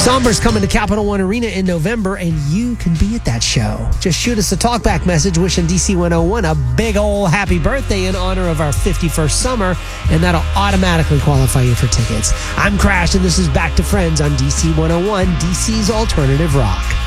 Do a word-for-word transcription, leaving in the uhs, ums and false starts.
Somber's coming to Capital One Arena in November, and you can be at that show. Just shoot us a talkback message wishing D C one oh one a big ol' happy birthday in honor of our fifty-first summer, and that'll automatically qualify you for tickets. I'm Crash, and this is Back to Friends on D C one oh one, D C's Alternative Rock.